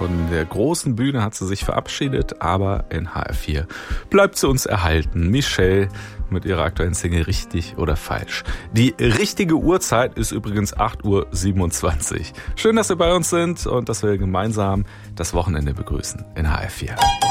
Von der großen Bühne hat sie sich verabschiedet, aber in HR4 bleibt sie uns erhalten. Michelle mit ihrer aktuellen Single Richtig oder Falsch. Die richtige Uhrzeit ist übrigens 8:27 Uhr. Schön, dass Sie bei uns sind und dass wir gemeinsam das Wochenende begrüßen in HR4.